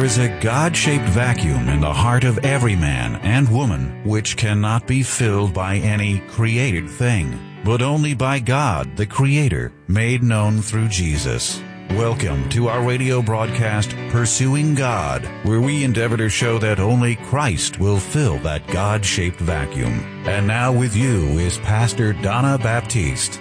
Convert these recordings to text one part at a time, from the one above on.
is a God-shaped vacuum in the heart of every man and woman which cannot be filled by any created thing, but only by God, the Creator, made known through Jesus. Welcome to our radio broadcast, Pursuing God, where we endeavor to show that only Christ will fill that God-shaped vacuum. And now with you is Pastor Donna Baptiste.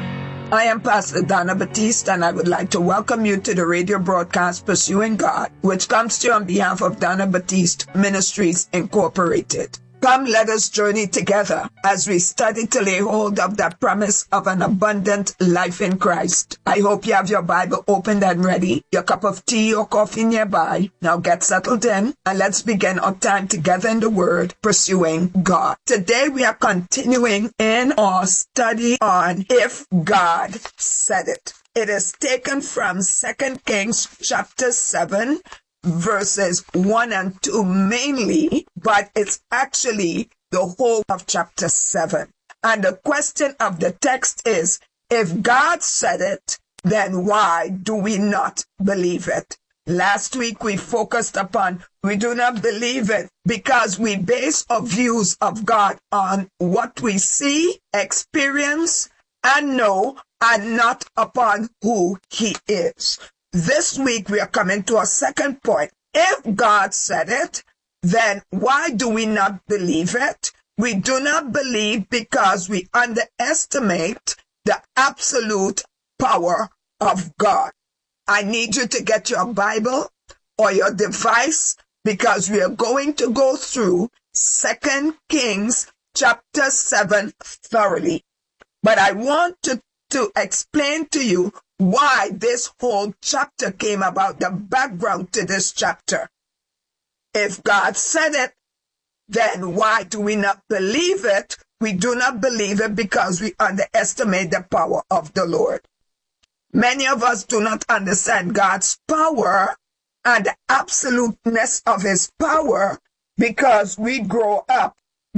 I am Pastor Donna Baptiste, and I would like to welcome you to the radio broadcast Pursuing God, which comes to you on behalf of Donna Baptiste Ministries Incorporated. Come, let us journey together as we study to lay hold of that promise of an abundant life in Christ. I hope you have your Bible opened and ready, your cup of tea or coffee nearby. Now get settled in and let's begin our time together in the Word, Pursuing God. Today we are continuing in our study on If God Said It. It is taken from 2 Kings chapter 7. Verses 1 and 2 mainly, but it's actually the whole of chapter 7. And the question of the text is, if God said it, then why do we not believe it? Last week we focused upon we do not believe it because we base our views of God on what we see, experience, and know, and not upon who He is. This week we are coming to our second point. If God said it, then why do we not believe it? We do not believe because we underestimate the absolute power of God. I need you to get your Bible or your device because we are going to go through 2 Kings chapter 7 thoroughly. But I want to explain to you why this whole chapter came about, the background to this chapter. If God said it, then why do we not believe it? We do not believe it because we underestimate the power of the Lord. Many of us do not understand God's power and the absoluteness of His power because we grew up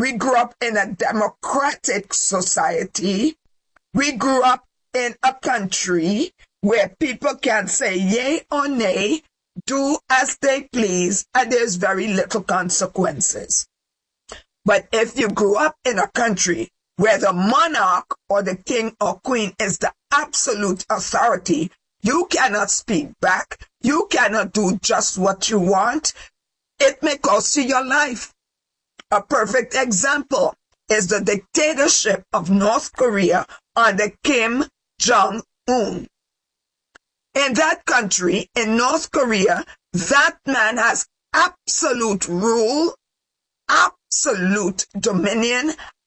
in a democratic society. We grew up in a country where people can say yea or nay, do as they please, and there's very little consequences. But if you grew up in a country where the monarch or the king or queen is the absolute authority, you cannot speak back. You cannot do just what you want. It may cost you your life. A perfect example is the dictatorship of North Korea under Kim Jong-un. In that country, in North Korea, that man has absolute rule, absolute dominion,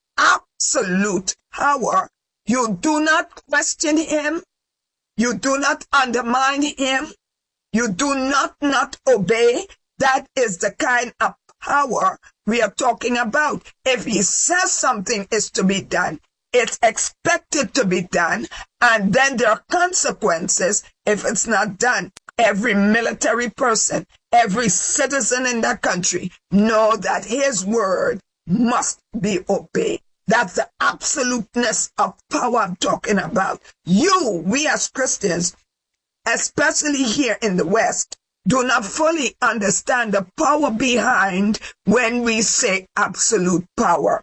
absolute power. You do not question him. You do not undermine him. You do not obey. That is the kind of power we are talking about. If he says something is to be done, it's expected to be done, and then there are consequences if it's not done. Every military person, every citizen in that country know that his word must be obeyed. That's the absoluteness of power I'm talking about. We as Christians, especially here in the West, do not fully understand the power behind when we say absolute power.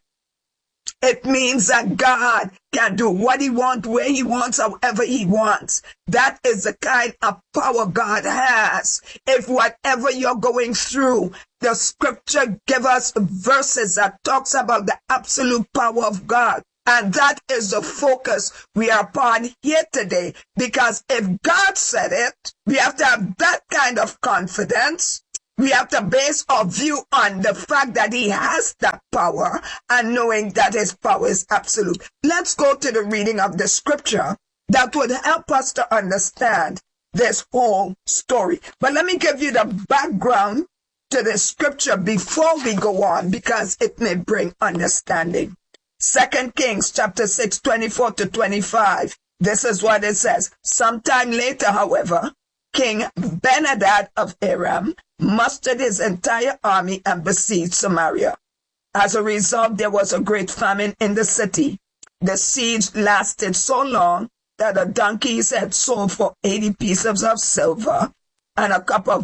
It means that God can do what He wants, where He wants, however He wants. That is the kind of power God has. If whatever you're going through, the scripture gives us verses that talks about the absolute power of God. And that is the focus we are upon here today. Because if God said it, we have to have that kind of confidence. We have to base our view on the fact that He has that power and knowing that His power is absolute. Let's go to the reading of the scripture that would help us to understand this whole story. But let me give you the background to the scripture before we go on because it may bring understanding. 2 Kings chapter 6, 24 to 25. This is what it says. Sometime later, however, King Ben-Hadad of Aram mustered his entire army and besieged Samaria. As a result, there was a great famine in the city. The siege lasted so long that the donkeys had sold for 80 pieces of silver, and a cup of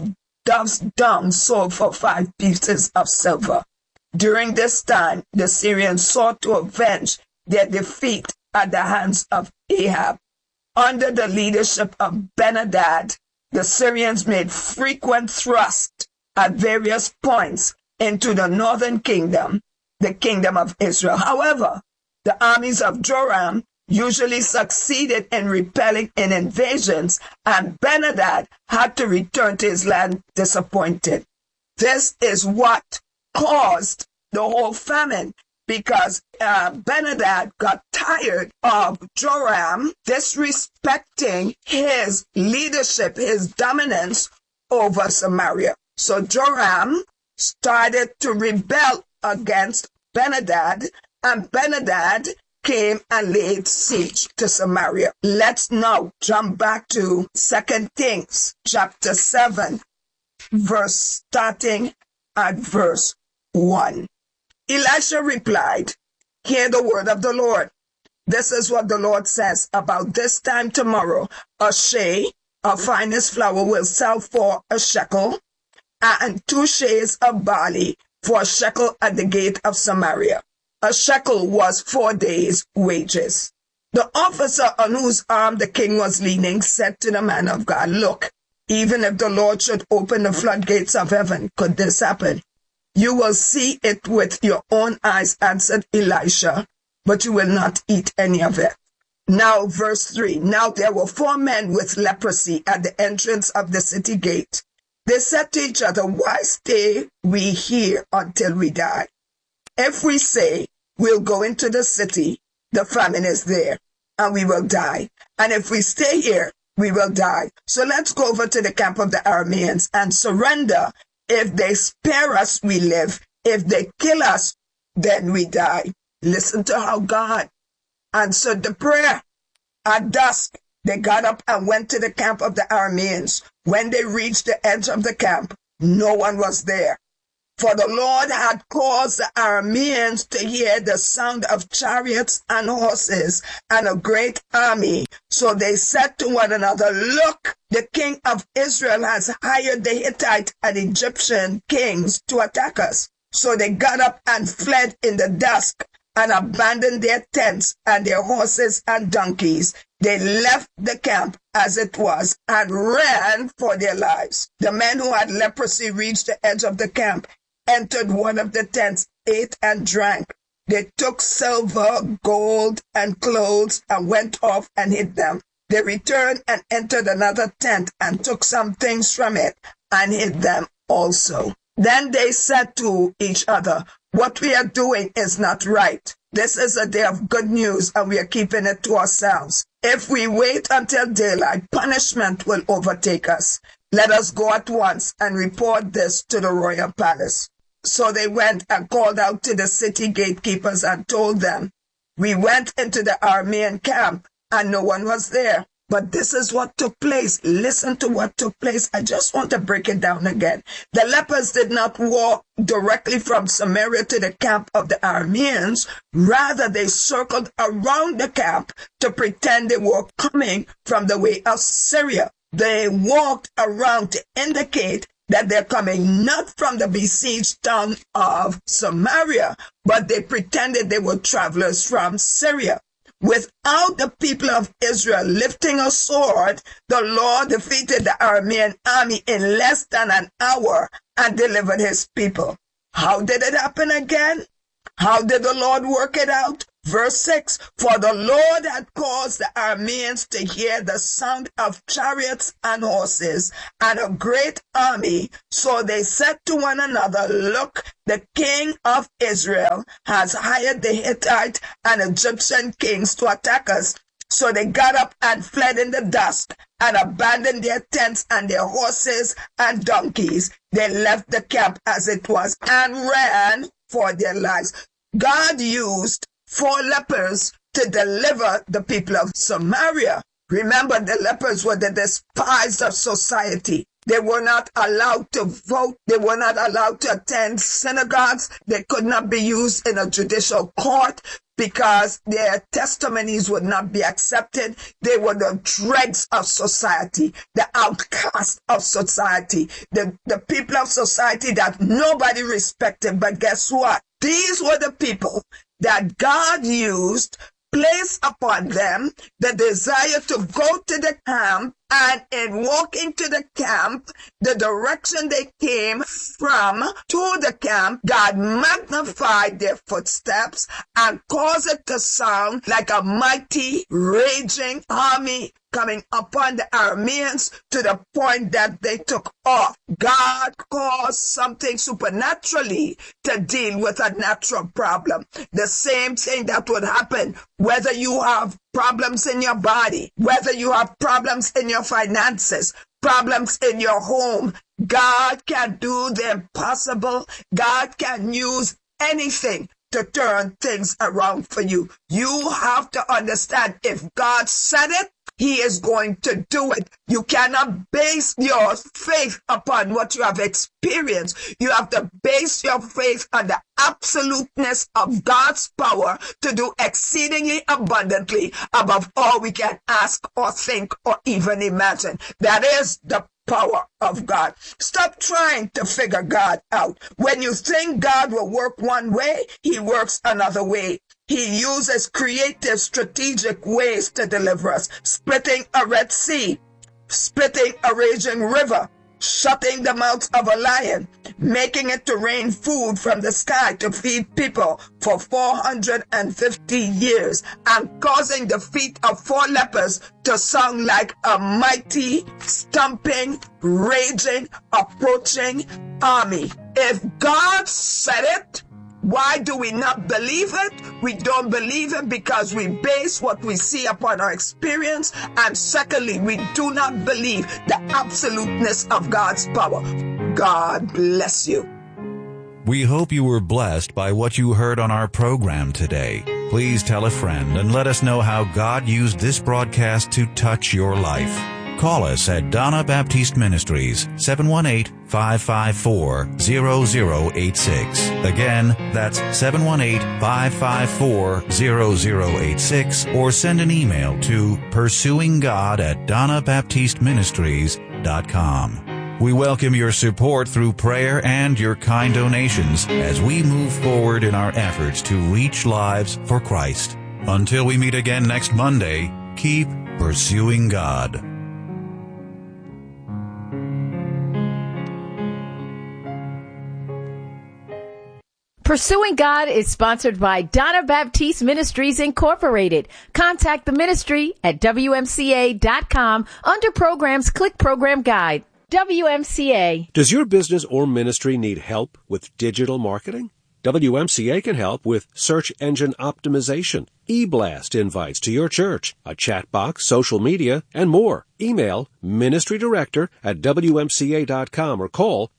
dove's dung sold for 5 pieces of silver. During this time, the Syrians sought to avenge their defeat at the hands of Ahab. Under the leadership of Ben-Hadad, the Syrians made frequent thrusts at various points into the northern kingdom, the kingdom of Israel. However, the armies of Joram usually succeeded in repelling in invasions, and Ben-Hadad had to return to his land disappointed. This is what caused the whole famine, because Ben-Hadad got tired of Joram disrespecting his leadership, his dominance over Samaria. So Joram started to rebel against Ben-Hadad, and Ben-Hadad came and laid siege to Samaria. Let's now jump back to 2 Kings chapter 7, starting at verse 1. Elisha replied, "Hear the word of the Lord. This is what the Lord says. About this time tomorrow, a shea of finest flour will sell for a shekel, and 2 shades of barley for a shekel at the gate of Samaria." A shekel was 4 days' wages. The officer on whose arm the king was leaning said to the man of God, "Look, even if the Lord should open the floodgates of heaven, could this happen? You will see it with your own eyes," answered Elisha, "but you will not eat any of it." Now, verse 3. Now there were 4 men with leprosy at the entrance of the city gate. They said to each other, "Why stay we here until we die? If we say we'll go into the city, the famine is there, and we will die. And if we stay here, we will die. So let's go over to the camp of the Arameans and surrender. If they spare us, we live. If they kill us, then we die." Listen to how God answered the prayer. At dusk, they got up and went to the camp of the Arameans. When they reached the edge of the camp, no one was there. For the Lord had caused the Arameans to hear the sound of chariots and horses and a great army. So they said to one another, "Look, the king of Israel has hired the Hittite and Egyptian kings to attack us." So they got up and fled in the dusk and abandoned their tents and their horses and donkeys. They left the camp as it was and ran for their lives. The men who had leprosy reached the edge of the camp, entered one of the tents, ate and drank. They took silver, gold, and clothes and went off and hid them. They returned and entered another tent and took some things from it and hid them also. Then they said to each other, "What we are doing is not right. This is a day of good news and we are keeping it to ourselves. If we wait until daylight, punishment will overtake us. Let us go at once and report this to the royal palace." So they went and called out to the city gatekeepers and told them, "We went into the Aramean camp and no one was there." But this is what took place. Listen to what took place. I just want to break it down again. The lepers did not walk directly from Samaria to the camp of the Arameans. Rather, they circled around the camp to pretend they were coming from the way of Syria. They walked around to indicate that they're coming not from the besieged town of Samaria, but they pretended they were travelers from Syria. Without the people of Israel lifting a sword, the Lord defeated the Aramean army in less than an hour and delivered his people. How did it happen again? How did the Lord work it out? Verse 6, "For the Lord had caused the Arameans to hear the sound of chariots and horses and a great army. So they said to one another, 'Look, the king of Israel has hired the Hittite and Egyptian kings to attack us.' So they got up and fled in the dusk and abandoned their tents and their horses and donkeys. They left the camp as it was and ran for their lives." God used 4 lepers to deliver the people of Samaria. Remember, the lepers were the despised of society. They were not allowed to vote. They were not allowed to attend synagogues. They could not be used in a judicial court because their testimonies would not be accepted. They were the dregs of society, the outcasts of society, the people of society that nobody respected. But guess what? These were the people that God used, placed upon them the desire to go to the camp, and in walking to the camp, the direction they came from to the camp, God magnified their footsteps and caused it to sound like a mighty, raging army coming upon the Arameans to the point that they took off. God caused something supernaturally to deal with a natural problem. The same thing that would happen whether you have problems in your body, whether you have problems in your finances, problems in your home. God can do the impossible. God can use anything to turn things around for you. You have to understand, if God said it, He is going to do it. You cannot base your faith upon what you have experienced. You have to base your faith on the absoluteness of God's power to do exceedingly abundantly above all we can ask or think or even imagine. That is the power of God. Stop trying to figure God out. When you think God will work one way, He works another way. He uses creative, strategic ways to deliver us. Splitting a Red Sea, splitting a raging river, shutting the mouth of a lion, making it to rain food from the sky to feed people for 450 years, and causing the feet of 4 lepers to sound like a mighty, stomping, raging, approaching army. If God said it, why do we not believe it? We don't believe it because we base what we see upon our experience. And secondly, we do not believe the absoluteness of God's power. God bless you. We hope you were blessed by what you heard on our program today. Please tell a friend and let us know how God used this broadcast to touch your life. Call us at Donna Baptiste Ministries, 718-554-0086. Again, that's 718-554-0086, or send an email to pursuinggod@donnabaptisteministries.com. We welcome your support through prayer and your kind donations as we move forward in our efforts to reach lives for Christ. Until we meet again next Monday, keep pursuing God. Pursuing God is sponsored by Donna Baptiste Ministries, Incorporated. Contact the ministry at WMCA.com. Under Programs, click Program Guide. WMCA. Does your business or ministry need help with digital marketing? WMCA can help with search engine optimization, e-blast invites to your church, a chat box, social media, and more. Email ministrydirector@WMCA.com or call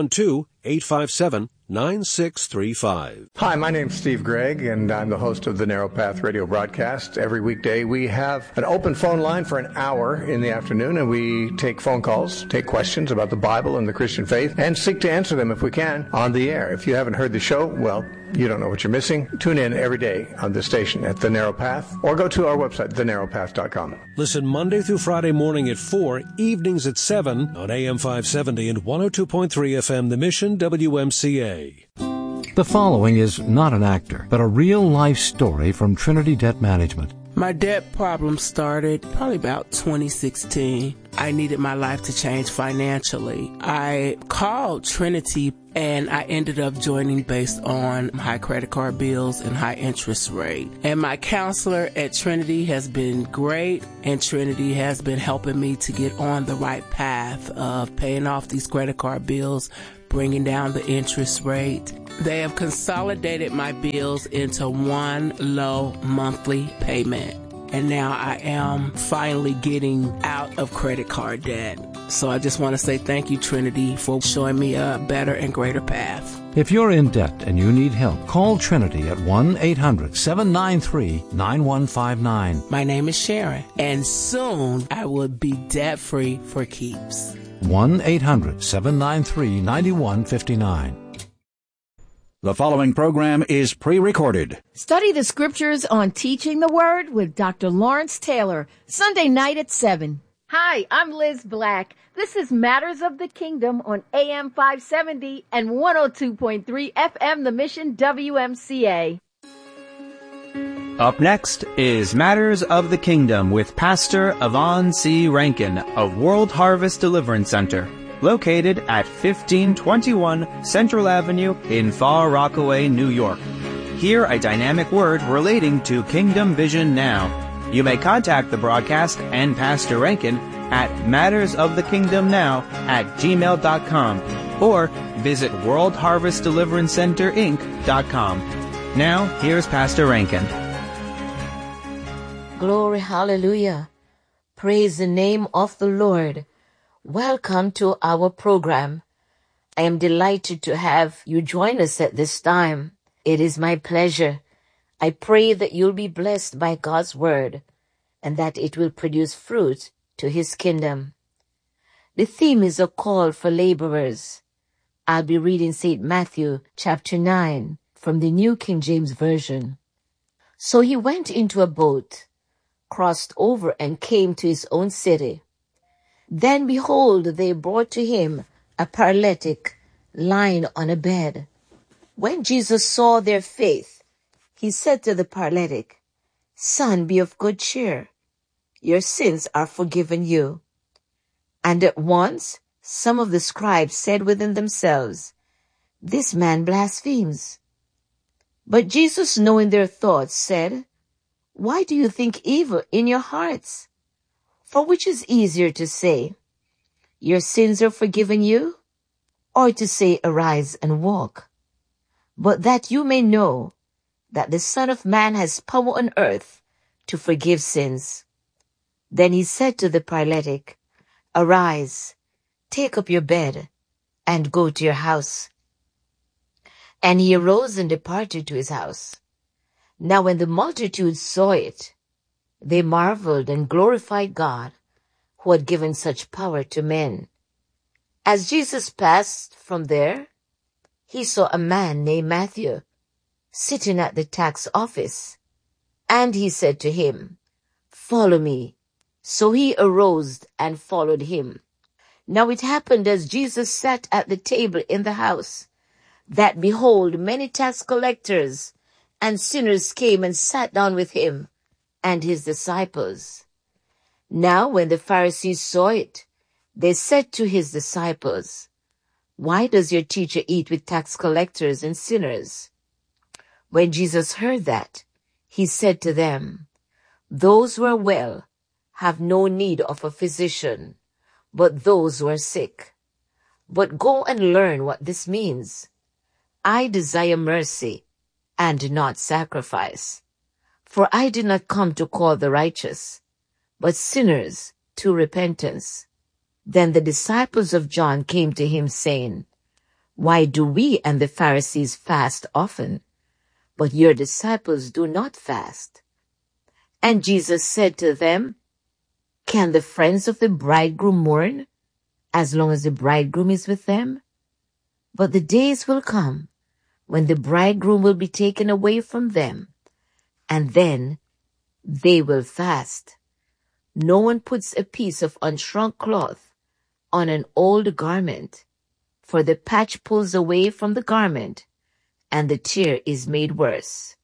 212-857-9635. Hi, my name's Steve Gregg, and I'm the host of the Narrow Path radio broadcast. Every weekday we have an open phone line for an hour in the afternoon, and we take phone calls, take questions about the Bible and the Christian faith, and seek to answer them if we can on the air. If you haven't heard the show, well, you don't know what you're missing. Tune in every day on this station at The Narrow Path, or go to our website, thenarrowpath.com. Listen Monday through Friday morning at 4, evenings at 7 on AM 570 and 102.3 FM, The Mission, WMCA. The following is not an actor, but a real-life story from Trinity Debt Management. My debt problem started probably about 2016. I needed my life to change financially. I called Trinity and I ended up joining based on high credit card bills and high interest rate. And my counselor at Trinity has been great, and Trinity has been helping me to get on the right path of paying off these credit card bills, bringing down the interest rate. They have consolidated my bills into one low monthly payment. And now I am finally getting out of credit card debt. So I just want to say thank you, Trinity, for showing me a better and greater path. If you're in debt and you need help, call Trinity at 1-800-793-9159. My name is Sharon, and soon I will be debt-free for keeps. 1-800-793-9159. The following program is pre-recorded. Study the scriptures on Teaching the Word with Dr. Lawrence Taylor, Sunday night at 7. Hi, I'm Liz Black. This is Matters of the Kingdom on AM 570 and 102.3 FM The Mission WMCA. Up next is Matters of the Kingdom with Pastor Yvonne C. Rankin of World Harvest Deliverance Center, located at 1521 Central Avenue in Far Rockaway, New York. Hear a dynamic word relating to Kingdom Vision now. You may contact the broadcast and Pastor Rankin at mattersofthekingdomnow@gmail.com or visit worldharvestdeliverancecenterInc.com. Now, here's Pastor Rankin. Glory, hallelujah. Praise the name of the Lord. Welcome to our program. I am delighted to have you join us at this time. It is my pleasure. I pray that you'll be blessed by God's word and that it will produce fruit to his kingdom. The theme is a call for laborers. I'll be reading St. Matthew chapter 9 from the New King James Version. So he went into a boat, crossed over, and came to his own city. Then behold, they brought to him a paralytic lying on a bed. When Jesus saw their faith, he said to the paralytic, "Son, be of good cheer. Your sins are forgiven you." And at once some of the scribes said within themselves, "This man blasphemes." But Jesus, knowing their thoughts, said, "Why do you think evil in your hearts? For which is easier to say, 'Your sins are forgiven you,' or to say, 'Arise and walk'? But that you may know that the Son of Man has power on earth to forgive sins." Then he said to the paralytic, "Arise, take up your bed, and go to your house." And he arose and departed to his house. Now when the multitude saw it, they marveled and glorified God, who had given such power to men. As Jesus passed from there, he saw a man named Matthew sitting at the tax office, and he said to him, "Follow me." So he arose and followed him. Now it happened as Jesus sat at the table in the house, that behold, many tax collectors and sinners came and sat down with him and his disciples. Now when the Pharisees saw it, they said to his disciples, "Why does your teacher eat with tax collectors and sinners?" When Jesus heard that, he said to them, "Those who are well have no need of a physician, but those who are sick. But go and learn what this means. I desire mercy and not sacrifice. For I did not come to call the righteous, but sinners to repentance." Then the disciples of John came to him, saying, "Why do we and the Pharisees fast often, but your disciples do not fast?" And Jesus said to them, "Can the friends of the bridegroom mourn as long as the bridegroom is with them? But the days will come when the bridegroom will be taken away from them, and then they will fast. No one puts a piece of unshrunk cloth on an old garment, for the patch pulls away from the garment, and the tear is made worse.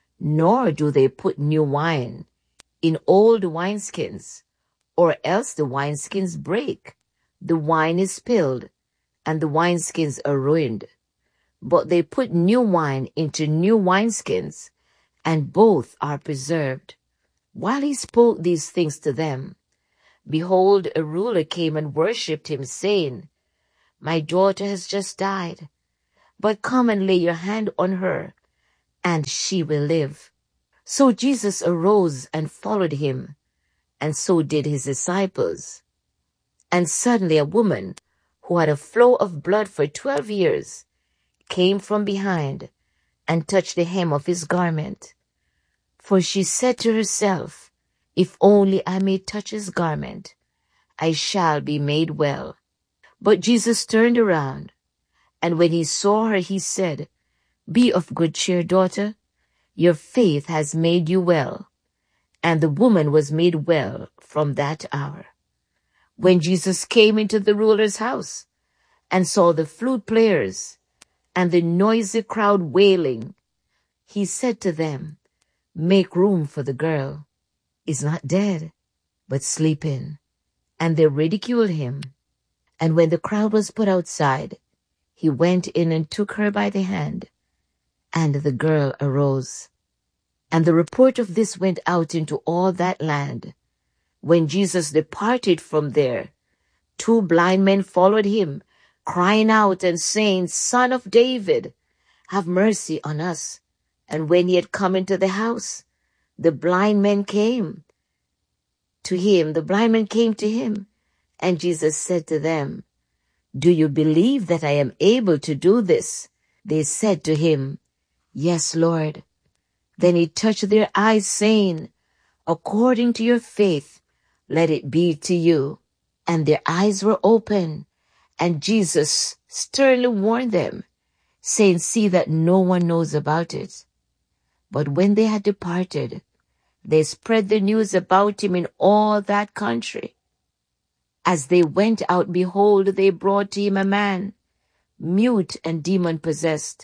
Nor do they put new wine in old wineskins, or else the wineskins break, the wine is spilled, and the wineskins are ruined. But they put new wine into new wineskins, and both are preserved." While he spoke these things to them, behold, a ruler came and worshipped him, saying, "My daughter has just died, but come and lay your hand on her, and she will live." So Jesus arose and followed him, and so did his disciples. And suddenly a woman who had a flow of blood for 12 years came from behind and touched the hem of his garment. For she said to herself, "If only I may touch his garment, I shall be made well." But Jesus turned around, and when he saw her, he said, "Be of good cheer, daughter. Your faith has made you well." And the woman was made well from that hour. When Jesus came into the ruler's house and saw the flute players and the noisy crowd wailing, he said to them, "Make room, for the girl is not dead, but sleeping." And they ridiculed him. And when the crowd was put outside, he went in and took her by the hand, and the girl arose. And the report of this went out into all that land. When Jesus departed from there, 2 blind men followed him, crying out and saying, "Son of David, have mercy on us." And when he had come into the house, the blind men came to him, and Jesus said to them, "Do you believe that I am able to do this?" They said to him, "Yes, Lord." Then he touched their eyes, saying, "According to your faith, let it be to you." And their eyes were open, and Jesus sternly warned them, saying, "See that no one knows about it." But when they had departed, they spread the news about him in all that country. As they went out, behold, they brought to him a man, mute and demon-possessed.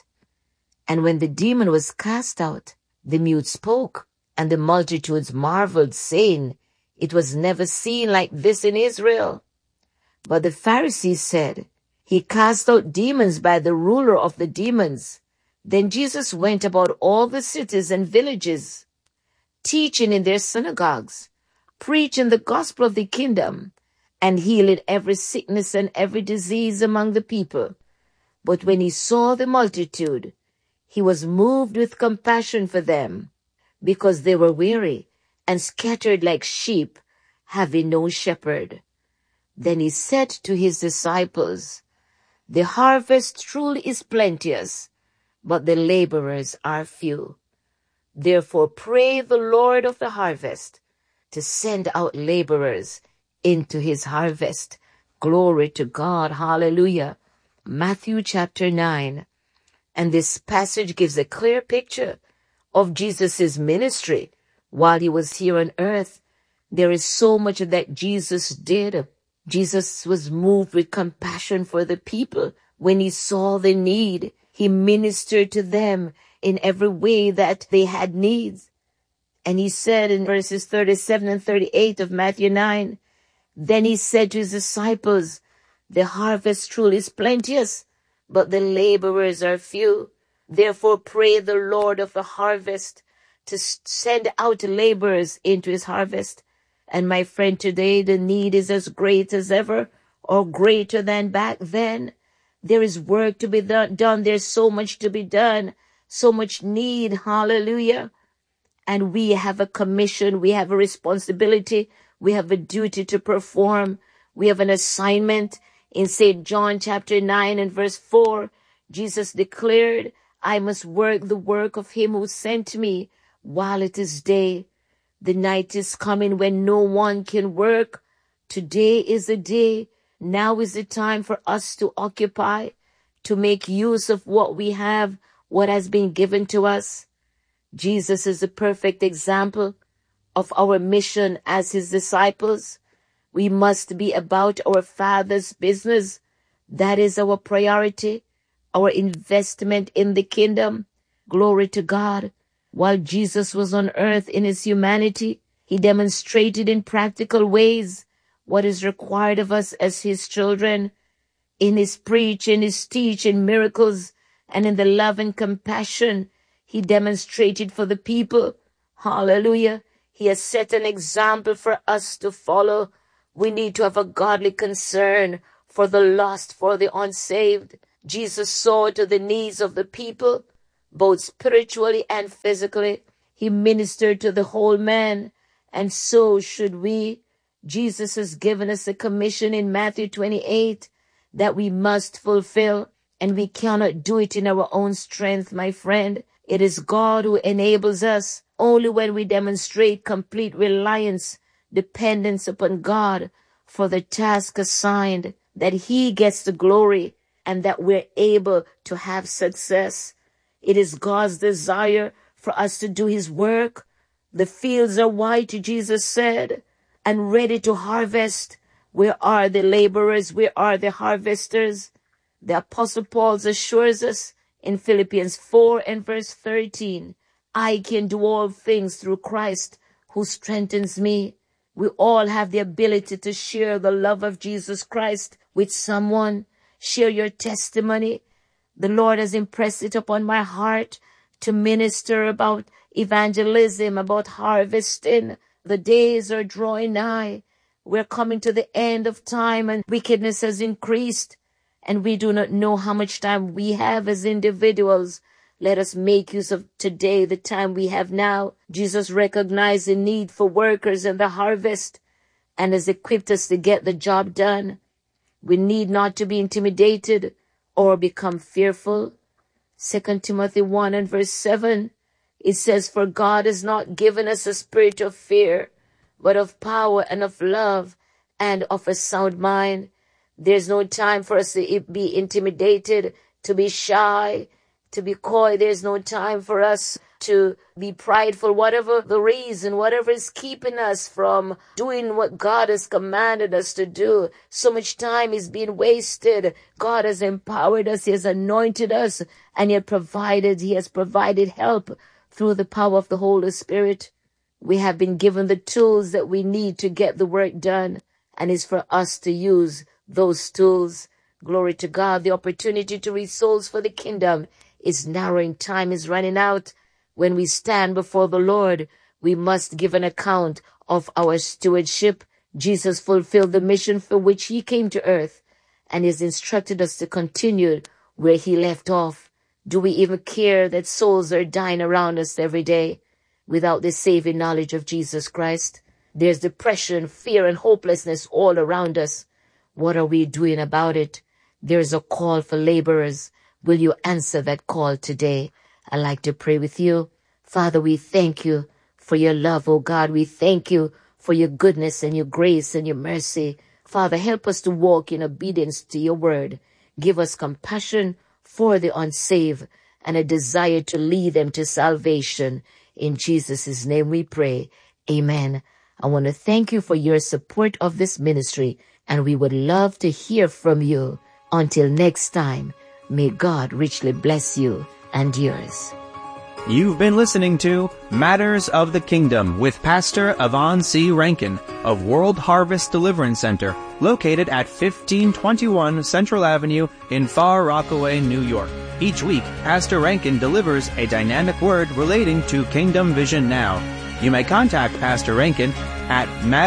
And when the demon was cast out, the mute spoke, and the multitudes marveled, saying, "It was never seen like this in Israel." But the Pharisees said, "He cast out demons by the ruler of the demons." Then Jesus went about all the cities and villages, teaching in their synagogues, preaching the gospel of the kingdom, and healing every sickness and every disease among the people. But when he saw the multitude, he was moved with compassion for them, because they were weary and scattered like sheep, having no shepherd. Then he said to his disciples, "The harvest truly is plenteous, but the laborers are few. Therefore pray the Lord of the harvest to send out laborers into his harvest." Glory to God. Hallelujah. Matthew chapter 9. And this passage gives a clear picture of Jesus' ministry while he was here on earth. There is so much that Jesus did. Jesus was moved with compassion for the people. When he saw the need, he ministered to them in every way that they had needs. And he said in verses 37 and 38 of Matthew 9, then he said to his disciples, "The harvest truly is plenteous, but the laborers are few. Therefore pray the Lord of the harvest to send out laborers into his harvest." And my friend, today the need is as great as ever, or greater than back then. There is work to be done. There's so much to be done, so much need. Hallelujah. And we have a commission. We have a responsibility. We have a duty to perform. We have an assignment. In St. John chapter 9 and verse 4, Jesus declared, "I must work the work of him who sent me while it is day." The night is coming when no one can work. Today is the day. Now is the time for us to occupy, to make use of what we have, what has been given to us. Jesus is a perfect example of our mission as his disciples. We must be about our Father's business. That is our priority, our investment in the kingdom. Glory to God. While Jesus was on earth in his humanity, he demonstrated in practical ways what is required of us as his children. In his preach, in his teach, in miracles, and in the love and compassion he demonstrated for the people. Hallelujah. He has set an example for us to follow. We need to have a godly concern for the lost, for the unsaved. Jesus saw to the needs of the people, both spiritually and physically. He ministered to the whole man, and so should we. Jesus has given us a commission in Matthew 28 that we must fulfill, and we cannot do it in our own strength, my friend. It is God who enables us. Only when we demonstrate complete reliance, dependence upon God for the task assigned, that He gets the glory and that we're able to have success. It is God's desire for us to do His work. The fields are white, Jesus said, and ready to harvest. Where are the laborers? Where are the harvesters? The Apostle Paul assures us in Philippians 4 and verse 13, I can do all things through Christ who strengthens me. We all have the ability to share the love of Jesus Christ with someone. Share your testimony. The Lord has impressed it upon my heart to minister about evangelism, about harvesting. The days are drawing nigh. We're coming to the end of time and wickedness has increased. And we do not know how much time we have as individuals. Let us make use of today, the time we have now. Jesus recognized the need for workers in the harvest and has equipped us to get the job done. We need not to be intimidated or become fearful. 2 Timothy 1 and verse 7, it says, for God has not given us a spirit of fear, but of power and of love and of a sound mind. There's no time for us to be intimidated, to be shy, to be coy. There's no time for us to be prideful, whatever the reason, whatever is keeping us from doing what God has commanded us to do. So much time is being wasted. God has empowered us. He has anointed us and He has provided help through the power of the Holy Spirit. We have been given the tools that we need to get the work done, and it's for us to use those tools. Glory to God. The opportunity to reach souls for the kingdom is narrowing. Time is running out. When we stand before the Lord, we must give an account of our stewardship. Jesus fulfilled the mission for which He came to earth and has instructed us to continue where He left off. Do we even care that souls are dying around us every day without the saving knowledge of Jesus Christ? There's depression, fear, and hopelessness all around us. What are we doing about it? There's a call for laborers. Will you answer that call today? I'd like to pray with you. Father, we thank You for Your love, oh God. We thank You for Your goodness and Your grace and Your mercy. Father, help us to walk in obedience to Your word. Give us compassion for the unsaved and a desire to lead them to salvation. In Jesus' name we pray. Amen. I want to thank you for your support of this ministry, and we would love to hear from you. Until next time, may God richly bless you and yours. You've been listening to Matters of the Kingdom with Pastor Yvonne C. Rankin of World Harvest Deliverance Center, located at 1521 Central Avenue in Far Rockaway, New York. Each week, Pastor Rankin delivers a dynamic word relating to Kingdom Vision Now. You may contact Pastor Rankin at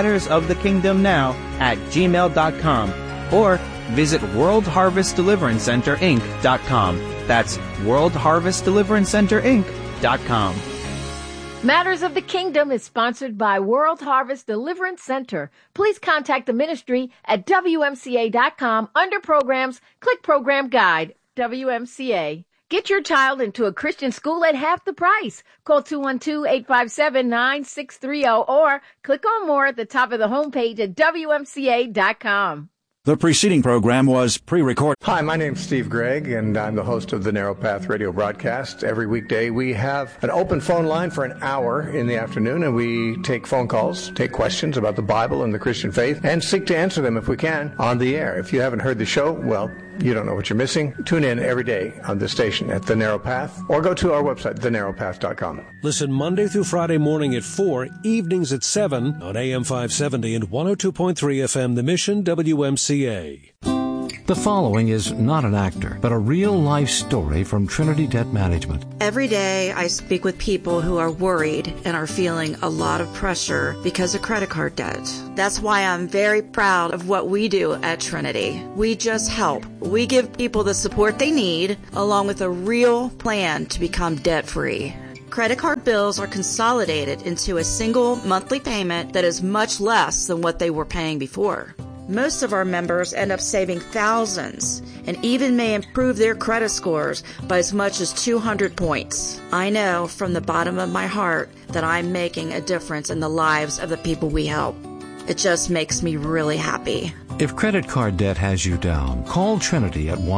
mattersofthekingdomnow@gmail.com or visit worldharvestdeliverancecenterInc.com. That's worldharvestdeliverancecenterInc.com. Matters of the Kingdom is sponsored by World Harvest Deliverance Center. Please contact the ministry at WMCA.com. Under Programs, click Program Guide, WMCA. Get your child into a Christian school at half the price. Call 212-857-9630 or click on more at the top of the homepage at WMCA.com. The preceding program was pre-recorded. Hi, my name's Steve Gregg, and I'm the host of the Narrow Path radio broadcast. Every weekday, we have an open phone line for an hour in the afternoon, and we take phone calls, take questions about the Bible and the Christian faith, and seek to answer them if we can on the air. If you haven't heard the show, well, you don't know what you're missing. Tune in every day on the station at The Narrow Path, or go to our website, thenarrowpath.com. Listen Monday through Friday morning at 4, evenings at 7 on AM 570 and 102.3 FM, The Mission, WMCA. The following is not an actor, but a real-life story from Trinity Debt Management. Every day I speak with people who are worried and are feeling a lot of pressure because of credit card debt. That's why I'm very proud of what we do at Trinity. We just help. We give people the support they need, along with a real plan to become debt-free. Credit card bills are consolidated into a single monthly payment that is much less than what they were paying before. Most of our members end up saving thousands and even may improve their credit scores by as much as 200 points. I know from the bottom of my heart that I'm making a difference in the lives of the people we help. It just makes me really happy. If credit card debt has you down, call Trinity at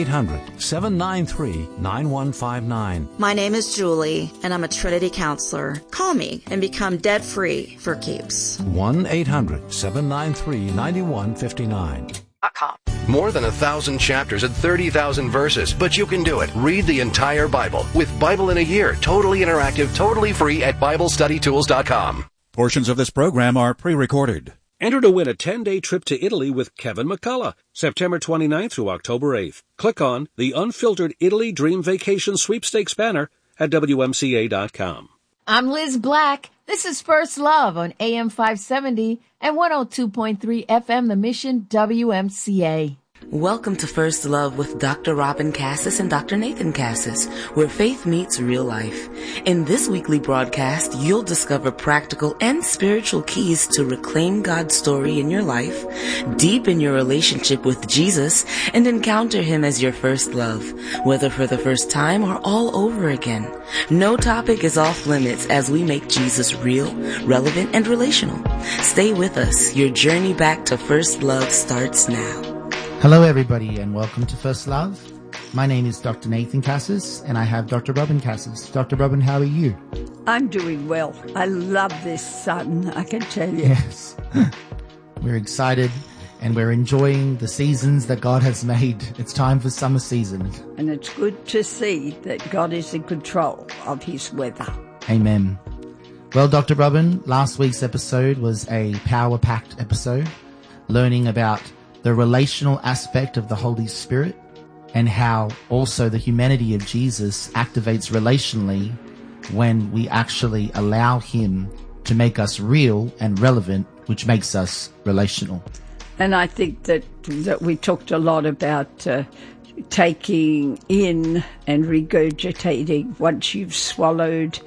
1-800-793-9159. My name is Julie, and I'm a Trinity counselor. Call me and become debt-free for keeps. 1-800-793-9159. More than 1,000 chapters and 30,000 verses, but you can do it. Read the entire Bible with Bible in a Year, totally interactive, totally free at BibleStudyTools.com. Portions of this program are pre-recorded. Enter to win a 10-day trip to Italy with Kevin McCullough, September 29th through October 8th. Click on the Unfiltered Italy Dream Vacation Sweepstakes banner at WMCA.com. I'm Liz Black. This is First Love on AM 570 and 102.3 FM The Mission WMCA. Welcome to First Love with Dr. Robin Cassis and Dr. Nathan Cassis, where faith meets real life. In this weekly broadcast, you'll discover practical and spiritual keys to reclaim God's story in your life, deepen your relationship with Jesus, and encounter Him as your first love, whether for the first time or all over again. No topic is off limits as we make Jesus real, relevant, and relational. Stay with us. Your journey back to First Love starts now. Hello everybody and welcome to First Love. My name is Dr. Nathan Cassis and I have Dr. Robin Cassis. Dr. Robin, how are you? I'm doing well. I love this sun, I can tell you. Yes. We're excited and we're enjoying the seasons that God has made. It's time for summer season. And it's good to see that God is in control of His weather. Amen. Well, Dr. Robin, last week's episode was a power-packed episode, learning about the relational aspect of the Holy Spirit and how also the humanity of Jesus activates relationally when we actually allow Him to make us real and relevant, which makes us relational. And I think that we talked a lot about taking in and regurgitating once you've swallowed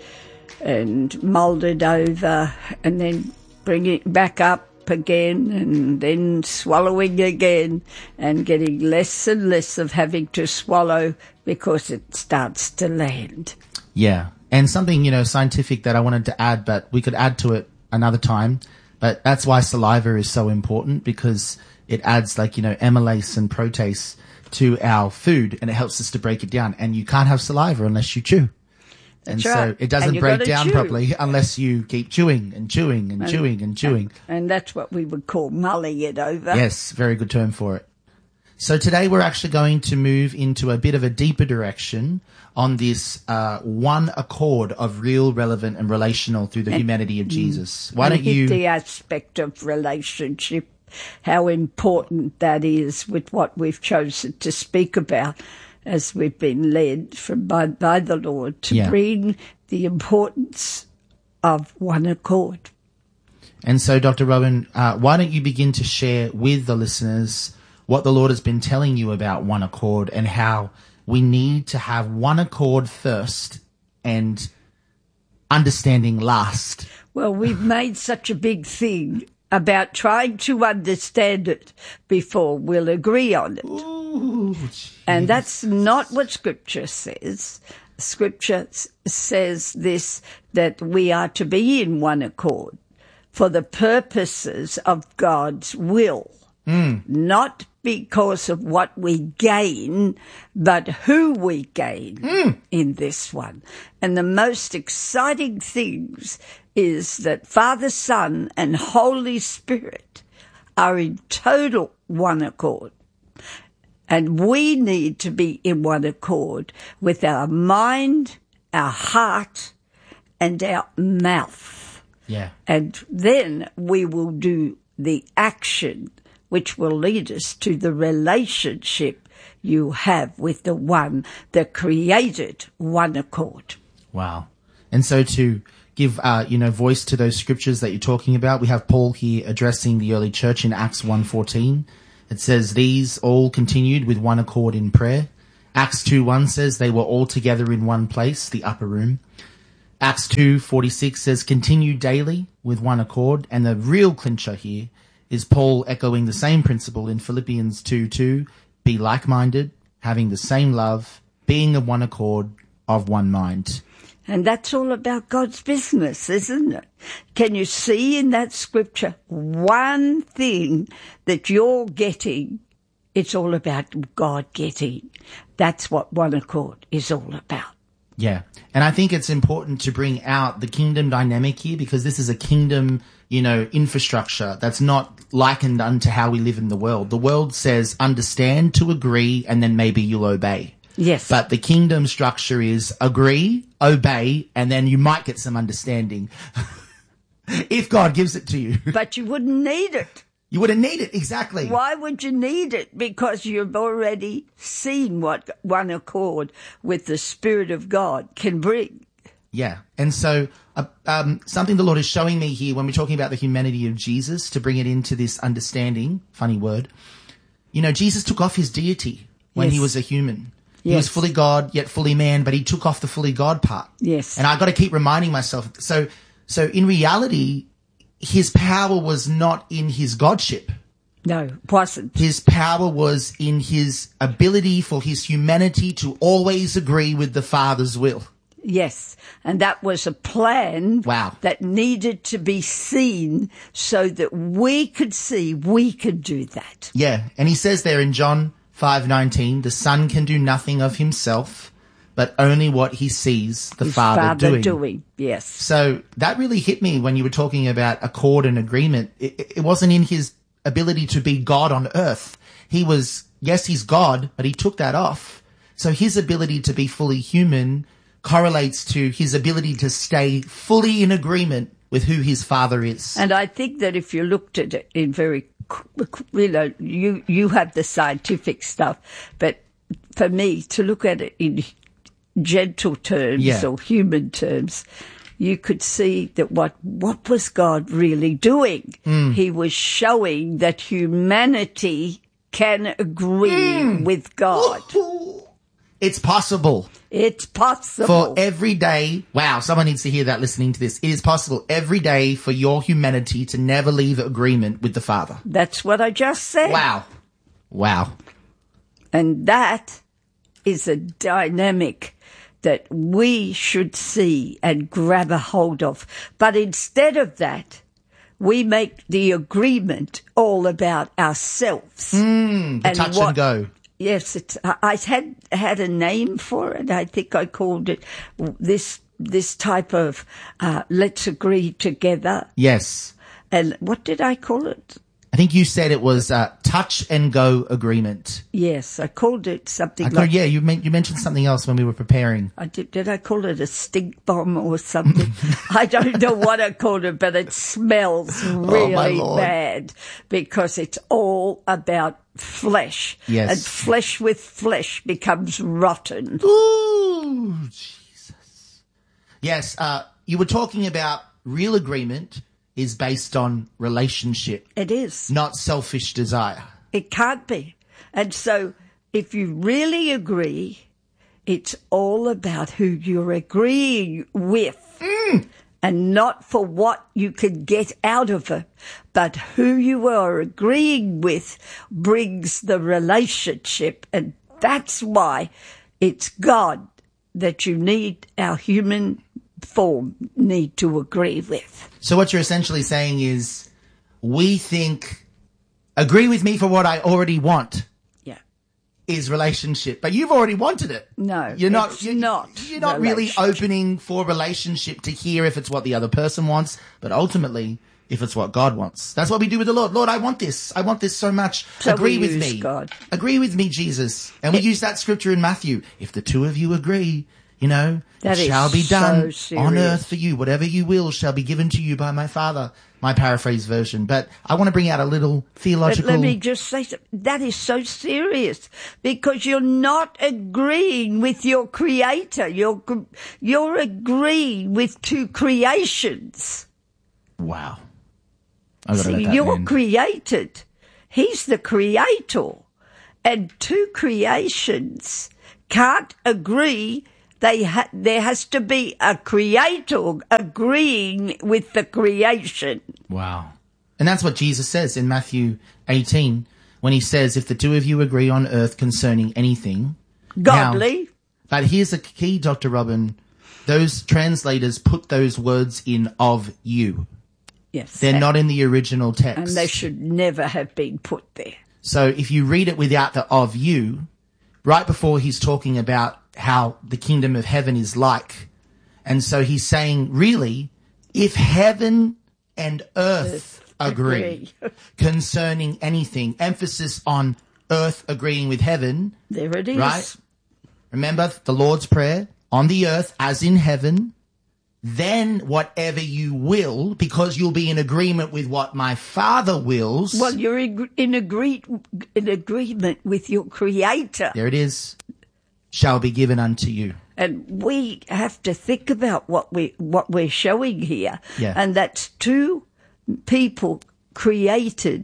and mulled it over and then bring it back up again and then swallowing again and getting less and less of having to swallow because it starts to land. Yeah. And something, scientific that I wanted to add, but we could add to it another time. But that's why saliva is so important, because it adds amylase and protease to our food and it helps us to break it down. And you can't have saliva unless you chew. That's and right. So it doesn't break down properly unless you keep chewing and chewing and chewing and chewing. And that's what we would call mulling it over. Yes, very good term for it. So today we're actually going to move into a bit of a deeper direction on this one accord of real, relevant and relational through the humanity of Jesus. Why don't you... the aspect of relationship, how important that is with what we've chosen to speak about, as we've been led by the Lord to bring the importance of one accord. And so, Dr. Robin, why don't you begin to share with the listeners what the Lord has been telling you about one accord and how we need to have one accord first and understanding last. Well, we've made such a big thing about trying to understand it before we'll agree on it. Ooh, and that's not what Scripture says. Scripture says this, that we are to be in one accord for the purposes of God's will, not because of what we gain, but who we gain in this one. And the most exciting things is that Father, Son, and Holy Spirit are in total one accord. And we need to be in one accord with our mind, our heart, and our mouth. Yeah. And then we will do the action which will lead us to the relationship you have with the one that created one accord. Wow. And so to give, voice to those scriptures that you're talking about, we have Paul here addressing the early church in Acts 1:14. It says, these all continued with one accord in prayer. Acts 2:1 says they were all together in one place, the upper room. Acts 2:46 says continue daily with one accord. And the real clincher here is Paul echoing the same principle in Philippians 2:2, be like-minded, having the same love, being of one accord, of one mind. And that's all about God's business, isn't it? Can you see in that scripture one thing that you're getting? It's all about God getting. That's what one accord is all about. Yeah. And I think it's important to bring out the kingdom dynamic here, because this is a kingdom, infrastructure that's not likened unto how we live in the world. The world says understand to agree, and then maybe you'll obey. Yes. But the kingdom structure is agree, obey, and then you might get some understanding if God gives it to you. But you wouldn't need it. You wouldn't need it, exactly. Why would you need it? Because you've already seen what one accord with the Spirit of God can bring. Yeah. And so something the Lord is showing me here when we're talking about the humanity of Jesus, to bring it into this understanding, funny word, Jesus took off his deity when he was a human. He was fully God, yet fully man, but he took off the fully God part. Yes. And I got to keep reminding myself. So in reality, his power was not in his godship. No, it wasn't. His power was in his ability for his humanity to always agree with the Father's will. Yes, and that was a plan that needed to be seen so that we could see we could do that. Yeah, and he says there in John 5:19, the Son can do nothing of himself, but only what he sees the Father doing. Yes. So that really hit me when you were talking about accord and agreement. It wasn't in his ability to be God on earth. He's God, but he took that off. So his ability to be fully human correlates to his ability to stay fully in agreement with who his Father is. And I think that if you looked at it in you have the scientific stuff, but for me to look at it in gentle terms or human terms, you could see that what was God really doing? He was showing that humanity can agree with God. It's possible. It's possible. For every day, someone needs to hear that listening to this. It is possible every day for your humanity to never leave agreement with the Father. That's what I just said. Wow. And that is a dynamic that we should see and grab a hold of. But instead of that, we make the agreement all about ourselves. Touch and go. Yes, I had a name for it. I think I called it this type of let's agree together. Yes. And what did I call it? I think you said it was touch and go agreement. Yes, I called it something like... Yeah, you mentioned something else when we were preparing. Did I call it a stink bomb or something? I don't know what I called it, but it smells really bad because it's all about flesh. Yes. And flesh with flesh becomes rotten. Ooh, Jesus. Yes, you were talking about real agreement is based on relationship. It is. Not selfish desire. It can't be. And so if you really agree, it's all about who you're agreeing with. And not for what you can get out of it, but who you are agreeing with brings the relationship. And that's why it's God that you need, our human form need to agree with. So what you're essentially saying is we think agree with me for what I already want. Yeah. Is relationship. But you've already wanted it. No. You're not really opening for relationship to hear if it's what the other person wants, but ultimately if it's what God wants. That's what we do with the Lord. Lord, I want this. I want this so much. So agree with me. God. Agree with me, Jesus. And we use that scripture in Matthew. If the two of you agree, it shall be done on earth for you. Whatever you will shall be given to you by my Father. My paraphrase version. But I want to bring out a little theological... But let me just say something. That is so serious because you're not agreeing with your Creator. You're agreeing with two creations. Wow. You're created. He's the Creator. And two creations can't agree. There has to be a Creator agreeing with the creation. Wow. And that's what Jesus says in Matthew 18 when he says, if the two of you agree on earth concerning anything. Godly. Now, but here's the key, Dr. Robin. those translators put those words in of you. Yes. They're not in the original text. And they should never have been put there. So if you read it without the of you, right before he's talking about how the kingdom of heaven is like. And so he's saying, really, if heaven and earth agree concerning anything, emphasis on earth agreeing with heaven. There it is. Right? Remember the Lord's Prayer, on the earth as in heaven, then whatever you will, because you'll be in agreement with what my Father wills. Well, you're in agreement with your Creator. There it is. Shall be given unto you. And we have to think about what we're showing here. Yeah. And that's two people created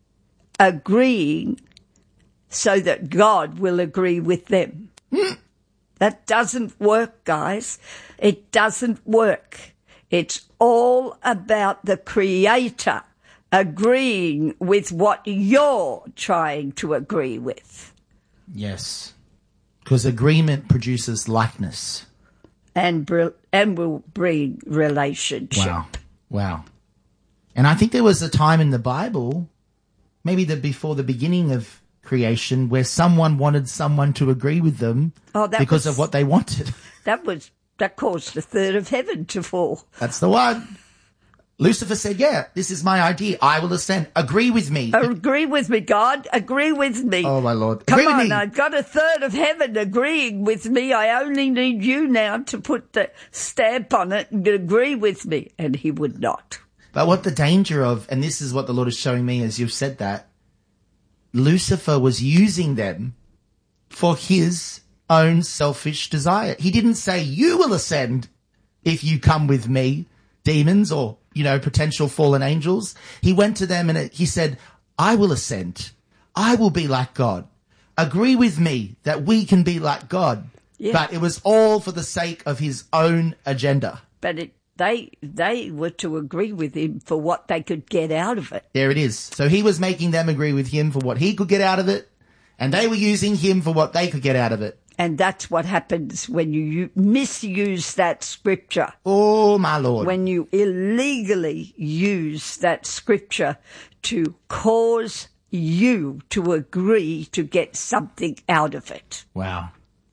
agreeing so that God will agree with them. That doesn't work, guys. It doesn't work. It's all about the Creator agreeing with what you're trying to agree with. Yes. Because agreement produces likeness. And will bring relationship. Wow. And I think there was a time in the Bible, maybe before the beginning of creation, where someone wanted someone to agree with them because of what they wanted. That caused the third of heaven to fall. That's the one. Lucifer said, yeah, this is my idea. I will ascend. Agree with me. Agree with me, God. Agree with me. Oh, my Lord. Come Agree with on, me. I've got a third of heaven agreeing with me. I only need you now to put the stamp on it and agree with me. And he would not. But what the danger of, and this is what the Lord is showing me as you've said that, Lucifer was using them for his own selfish desire. He didn't say, you will ascend if you come with me, demons or, potential fallen angels. He went to them and he said, I will ascend. I will be like God. Agree with me that we can be like God. Yeah. But it was all for the sake of his own agenda. But they were to agree with him for what they could get out of it. There it is. So he was making them agree with him for what he could get out of it, and they were using him for what they could get out of it. And that's what happens when you misuse that scripture. Oh, my Lord. When you illegally use that scripture to cause you to agree to get something out of it. Wow.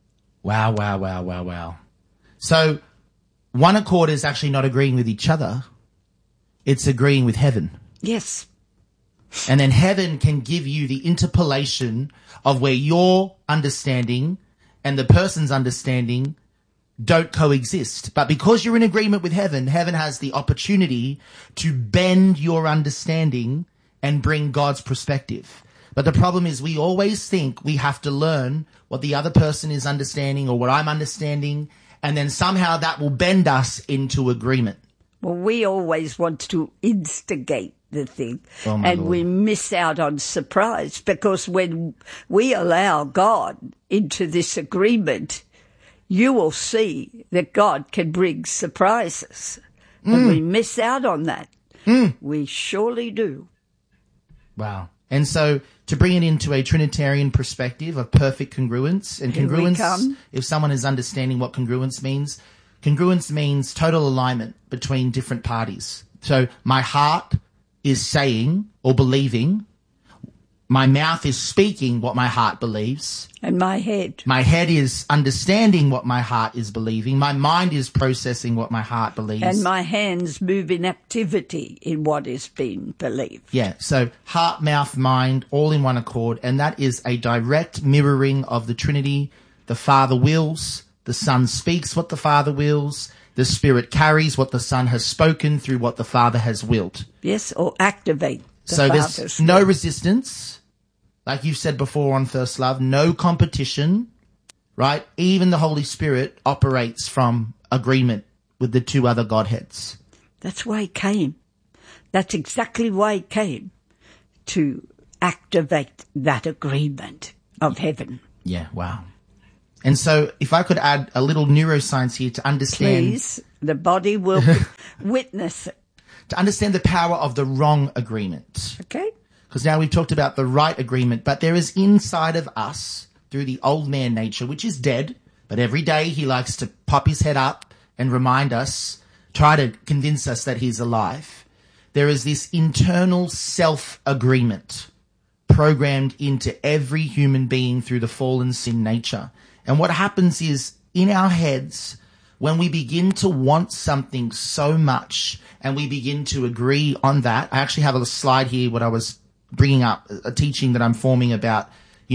So one accord is actually not agreeing with each other. It's agreeing with heaven. Yes. And then heaven can give you the interpolation of where your understanding and the person's understanding don't coexist. But because you're in agreement with heaven, heaven has the opportunity to bend your understanding and bring God's perspective. But the problem is we always think we have to learn what the other person is understanding or what I'm understanding, and then somehow that will bend us into agreement. Well, we always want to instigate the thing, and Lord. we miss out on surprise, because when we allow God into this agreement, you will see that God can bring surprises. And we miss out on that. We surely do. Wow. And so to bring it into a Trinitarian perspective of perfect congruence, and congruence, if someone is understanding what congruence means total alignment between different parties. So my heart is saying or believing, my mouth is speaking what my heart believes. And my head is understanding what my heart is believing. My mind is processing what my heart believes. And my hands move in activity in what is being believed. Yeah, so heart, mouth, mind, all in one accord. And that is a direct mirroring of the Trinity. The Father wills, the Son speaks what the Father wills, the Spirit carries what the Son has spoken through what the Father has willed. Yes, or activate the So Father's there's will. no resistance. Like you've said before on First Love, no competition, right? Even the Holy Spirit operates from agreement with the two other Godheads. That's why he came. That's exactly why he came, to activate that agreement of heaven. Yeah, wow. And so if I could add a little neuroscience here to understand... Please, the body will witness it. To understand the power of the wrong agreement. Okay. Because now we've talked about the right agreement, but there is inside of us, through the old man nature, which is dead, but every day he likes to pop his head up and remind us, try to convince us that he's alive, there is this internal self-agreement programmed into every human being through the fallen sin nature. And what happens is, in our heads, when we begin to want something so much and we begin to agree on that, I actually have a slide here, what I was bringing up, a teaching that I'm forming about,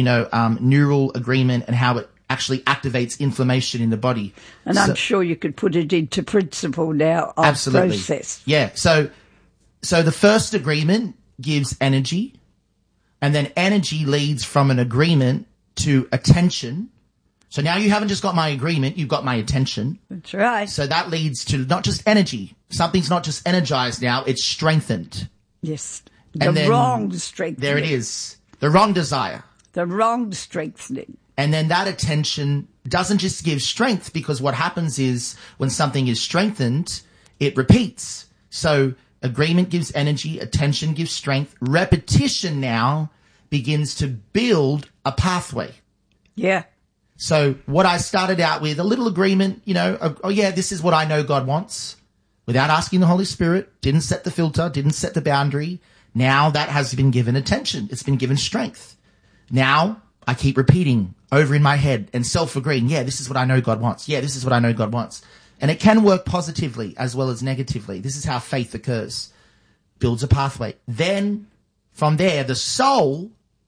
neural agreement and how it actually activates inflammation in the body. And I'm sure you could put it into principle now of absolutely. Process. Yeah. So the first agreement gives energy, and then energy leads from an agreement to attention. So now you haven't just got my agreement, you've got my attention. That's right. So that leads to not just energy. Something's not just energized now, it's strengthened. Yes. And the wrong strengthening. There it is. The wrong desire. The wrong strengthening. And then that attention doesn't just give strength, because what happens is when something is strengthened, it repeats. So agreement gives energy, attention gives strength. Repetition now begins to build a pathway. Yeah. So what I started out with, a little agreement, this is what I know God wants, without asking the Holy Spirit, didn't set the filter, didn't set the boundary. Now that has been given attention. It's been given strength. Now I keep repeating over in my head and self-agreeing, this is what I know God wants. Yeah, this is what I know God wants. And it can work positively as well as negatively. This is how faith occurs. Builds a pathway. Then from there, the soul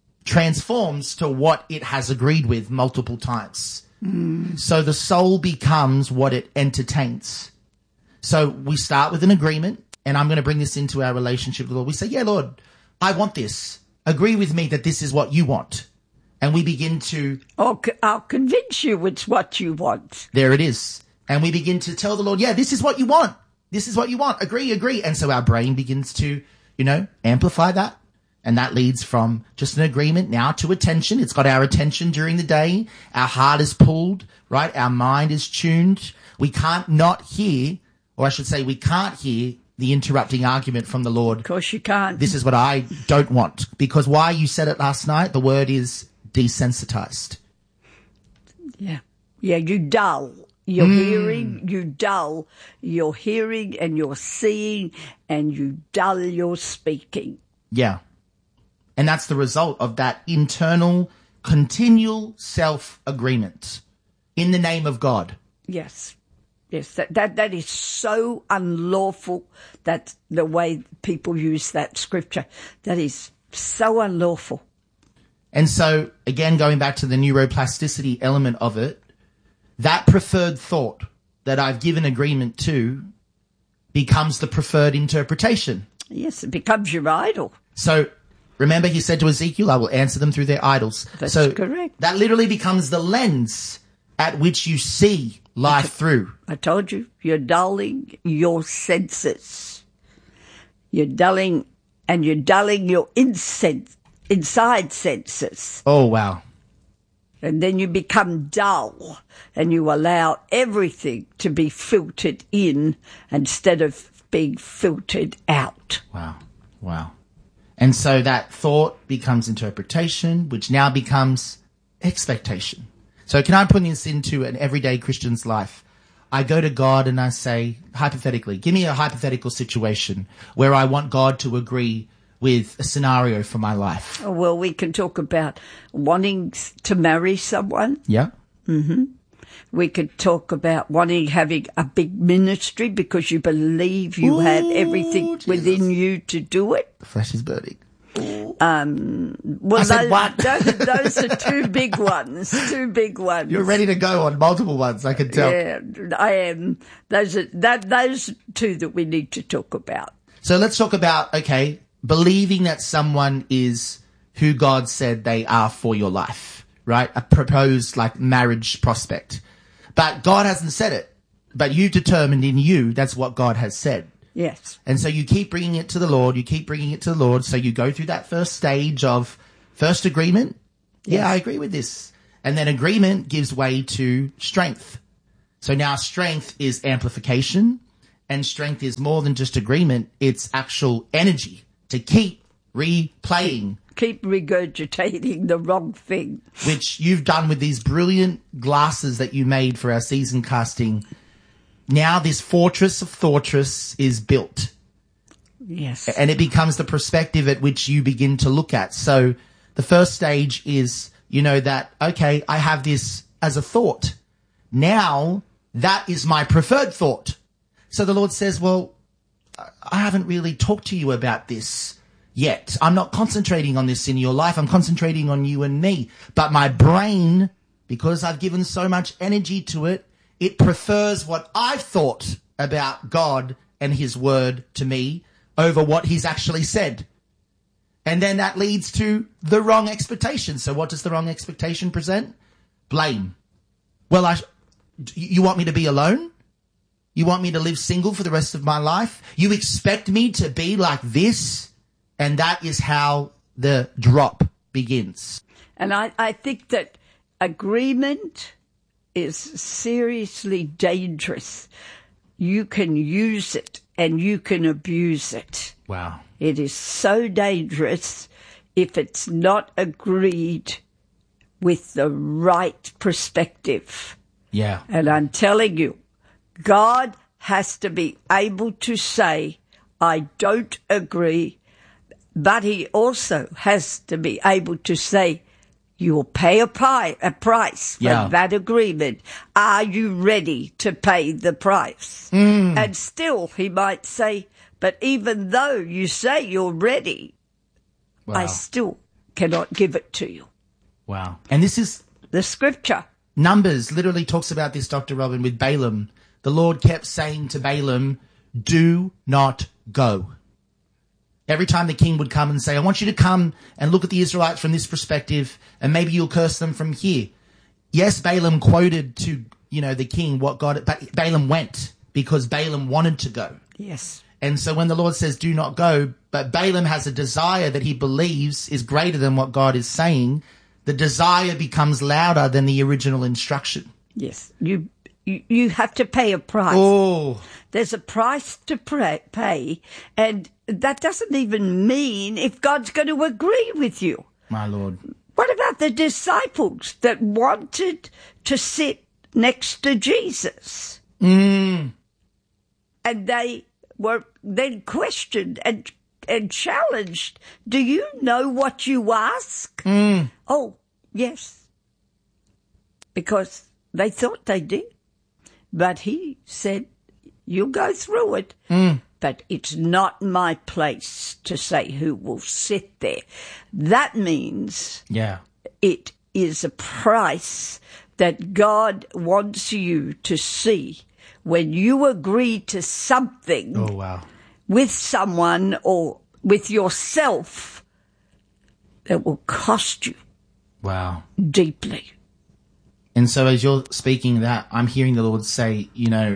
transforms to what it has agreed with multiple times. So the soul becomes what it entertains. So we start with an agreement, and I'm going to bring this into our relationship with the Lord. We say, yeah, Lord, I want this. Agree with me that this is what you want. And we begin to... I'll convince you it's what you want. There it is. And we begin to tell the Lord, this is what you want. This is what you want. Agree. And so our brain begins to, amplify that. And that leads from just an agreement now to attention. It's got our attention during the day. Our heart is pulled, right? Our mind is tuned. We can't not hear, or I should say we can't hear the interrupting argument from the Lord. Of course you can't. This is what I don't want. Because why you said it last night, the word is desensitized. Yeah. Yeah, you dull. Your hearing, you dull your hearing and your seeing, and you dull your speaking. Yeah. And that's the result of that internal, continual self-agreement in the name of God. Yes. Yes, that is so unlawful, that the way people use that scripture, that is so unlawful. And so, again, going back to the neuroplasticity element of it, that preferred thought that I've given agreement to becomes the preferred interpretation. Yes, it becomes your idol. So, remember he said to Ezekiel, I will answer them through their idols. That's so correct. That literally becomes the lens at which you see life through. I told you, you're dulling your senses. You're dulling your inside senses. Oh, wow. And then you become dull, and you allow everything to be filtered in instead of being filtered out. Wow. And so that thought becomes interpretation, which now becomes expectation. So can I put this into an everyday Christian's life? I go to God and I say, hypothetically, give me a hypothetical situation where I want God to agree with a scenario for my life. Well, we can talk about wanting to marry someone. Yeah. Mm-hmm. We could talk about having a big ministry because you believe you have everything within you to do it. The flesh is burning. Well, those are two big ones. Two big ones. You're ready to go on multiple ones, I can tell. Yeah, I am. Those two that we need to talk about. So let's talk about, believing that someone is who God said they are for your life, right? A proposed marriage prospect. But God hasn't said it. But you determined in you that's what God has said. Yes. And so you keep bringing it to the Lord. So you go through that first stage of first agreement. Yes. Yeah, I agree with this. And then agreement gives way to strength. So now strength is amplification, and strength is more than just agreement. It's actual energy to keep replaying. Keep regurgitating the wrong thing. Which you've done with these brilliant glasses that you made for our season casting. now this fortress of Fortress is built. Yes. And it becomes the perspective at which you begin to look at. So the first stage is, that, okay, I have this as a thought. Now that is my preferred thought. So the Lord says, well, I haven't really talked to you about this yet. I'm not concentrating on this in your life. I'm concentrating on you and me. But my brain, because I've given so much energy to it, it prefers what I've thought about God and his word to me over what he's actually said. And then that leads to the wrong expectation. So what does the wrong expectation present? Blame. Well, you want me to be alone? You want me to live single for the rest of my life? You expect me to be like this? And that is how the drop begins. And I think that agreement is seriously dangerous. You can use it and you can abuse it. Wow. It is so dangerous if it's not agreed with the right perspective. Yeah. And I'm telling you, God has to be able to say, I don't agree, but he also has to be able to say, you will pay a price for that agreement. Are you ready to pay the price? And still he might say, but even though you say you're ready, I still cannot give it to you. Wow. And this is the scripture. Numbers literally talks about this, Dr. Robin, with Balaam. The Lord kept saying to Balaam, do not go. Every time the king would come and say, I want you to come and look at the Israelites from this perspective, and maybe you'll curse them from here. Yes, Balaam quoted to, the king what God, but Balaam went because Balaam wanted to go. Yes. And so when the Lord says, do not go, but Balaam has a desire that he believes is greater than what God is saying, the desire becomes louder than the original instruction. Yes. You have to pay a price. Oh. There's a price to pay, and that doesn't even mean if God's going to agree with you. My Lord. What about the disciples that wanted to sit next to Jesus? Mm. And they were then questioned and challenged. Do you know what you ask? Mm. Oh, yes. Because they thought they did. But he said, you'll go through it. Mm. But it's not my place to say who will sit there. That means it is a price that God wants you to see when you agree to something with someone or with yourself that will cost you deeply. And so as you're speaking that, I'm hearing the Lord say,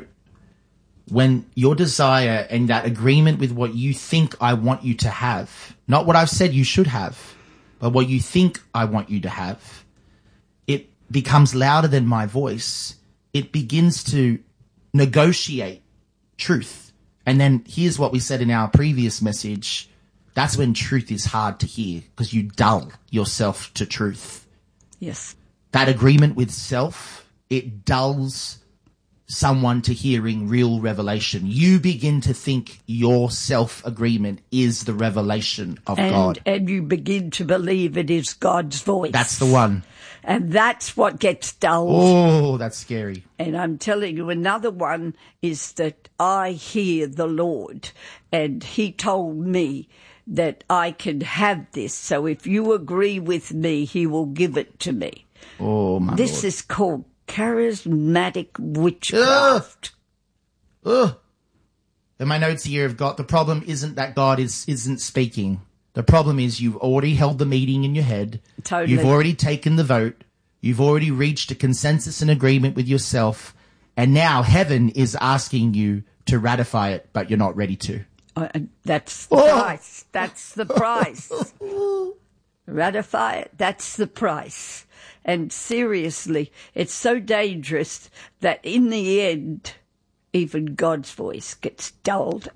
when your desire and that agreement with what you think I want you to have, not what I've said you should have, but what you think I want you to have, it becomes louder than my voice. It begins to negotiate truth. And then here's what we said in our previous message. That's when truth is hard to hear because you dull yourself to truth. Yes. That agreement with self, it dulls someone to hearing real revelation. You begin to think your self-agreement is the revelation of God. And you begin to believe it is God's voice. That's the one. And that's what gets dulled. Oh, that's scary. And I'm telling you, another one is that I hear the Lord, and he told me that I can have this. So if you agree with me, he will give it to me. Oh, my This Lord. is called charismatic witchcraft. Ugh. And my notes here have got, the problem isn't that God isn't speaking. The problem is you've already held the meeting in your head. Totally. You've already taken the vote. You've already reached a consensus and agreement with yourself. And now heaven is asking you to ratify it, but you're not ready to. That's the price. That's the price. Ratify it. That's the price. And seriously, it's so dangerous that in the end, even God's voice gets dulled